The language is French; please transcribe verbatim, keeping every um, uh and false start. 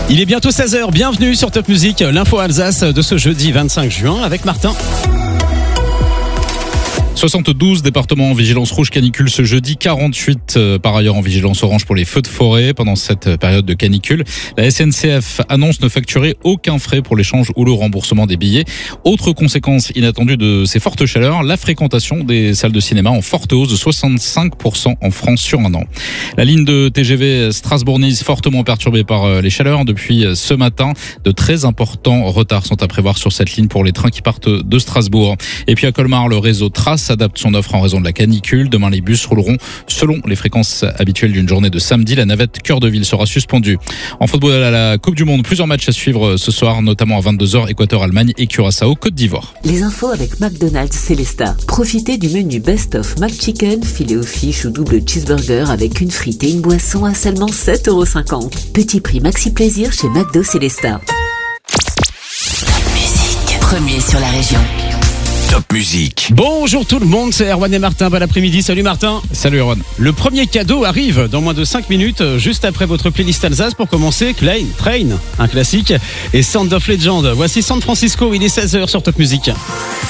Il est bientôt seize heures, bienvenue sur Top Music, l'info Alsace de ce jeudi vingt-cinq juin avec Martin. soixante-douze départements en vigilance rouge canicule ce jeudi, quarante-huit euh, par ailleurs en vigilance orange pour les feux de forêt pendant cette période de canicule. La S N C F annonce ne facturer aucun frais pour l'échange ou le remboursement des billets. Autre conséquence inattendue de ces fortes chaleurs, la fréquentation des salles de cinéma en forte hausse de soixante-cinq pour cent en France sur un an. La ligne de T G V Strasbourg-Nice fortement perturbée par les chaleurs depuis ce matin. De très importants retards sont à prévoir sur cette ligne pour les trains qui partent de Strasbourg. Et puis à Colmar, le réseau Trace adapte son offre en raison de la canicule. Demain, les bus rouleront selon les fréquences habituelles d'une journée de samedi. La navette Cœur de Ville sera suspendue. En football à la Coupe du Monde, plusieurs matchs à suivre ce soir, notamment à vingt-deux heures, Équateur-Allemagne et Curaçao, Côte d'Ivoire. Les infos avec McDonald's Célestat. Profitez du menu Best of McChicken, filet aux fiches ou double cheeseburger avec une frite et une boisson à seulement sept euros cinquante. Petit prix maxi plaisir chez McDo Célestat. Top Music, premier sur la région. Top Music. Bonjour tout le monde, c'est Erwan et Martin. Bon après-midi, salut Martin. Salut Erwan. Le premier cadeau arrive dans moins de cinq minutes, juste après votre playlist Alsace. Pour commencer, Klein, Train, un classique, et Sound of Legend. Voici San Francisco, il est seize heures sur Top Music.